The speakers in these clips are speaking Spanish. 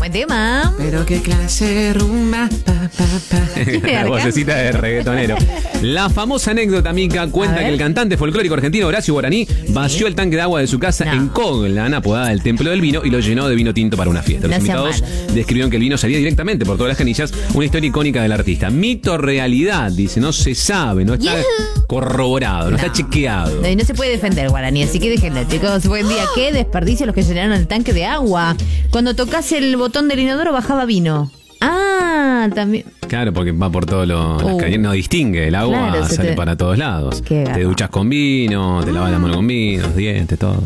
Buen tema. Pero qué clase de rumba. La vocecita de reggaetonero. La famosa anécdota, Mica, cuenta que el cantante folclórico argentino Horacio Guaraní vació el tanque de agua de su casa en Coglan, apodada el Templo del Vino, y lo llenó de vino tinto para una fiesta. Los invitados describieron que el vino salía directamente por todas las canillas, una historia icónica del artista. Mito, realidad, dice, no se sabe, no está corroborado, no está chequeado. Y no se puede defender, Guaraní, así que déjenlo, chicos. Buen día. ¿Qué desperdicio los que llenaron el tanque de agua? Cuando tocas el botón del inodoro bajaba vino. Ah, también. Claro, porque va por todos los cañones, no distingue, el agua sale para todos lados. Te duchas con vino, te lavas la mano con vino, los dientes, todo.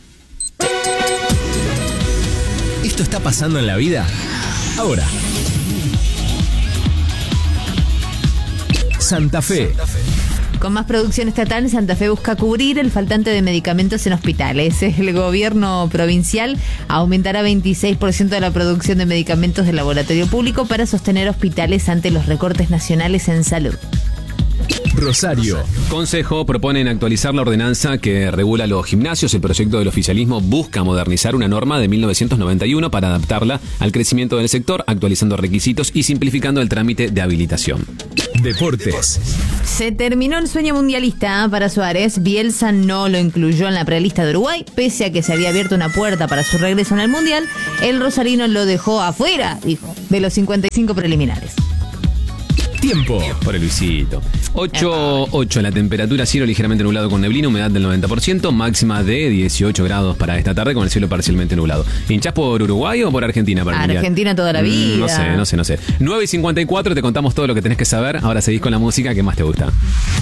¿Esto está pasando en la vida? Ahora. Santa Fe. Con más producción estatal, Santa Fe busca cubrir el faltante de medicamentos en hospitales. El gobierno provincial aumentará 26% de la producción de medicamentos del laboratorio público para sostener hospitales ante los recortes nacionales en salud. Rosario. Consejo proponen actualizar la ordenanza que regula los gimnasios. El proyecto del oficialismo busca modernizar una norma de 1991 para adaptarla al crecimiento del sector, actualizando requisitos y simplificando el trámite de habilitación. Deportes. Se terminó el sueño mundialista para Suárez. Bielsa no lo incluyó en la prelista de Uruguay, pese a que se había abierto una puerta para su regreso en el Mundial. El rosarino lo dejó afuera, dijo, de los 55 preliminares. Tiempo. Por el Luisito. 8 la temperatura, cielo ligeramente nublado con neblina, humedad del 90%, máxima de 18 grados para esta tarde con el cielo parcialmente nublado. ¿Hinchás por Uruguay o por Argentina para el Mundial? Argentina toda la vida. No sé. 9:54, te contamos todo lo que tenés que saber. Ahora seguís con la música que más te gusta.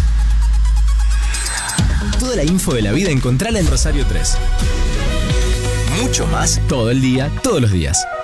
Toda la info de la vida encontrala en Rosario 3. Mucho más todo el día, todos los días.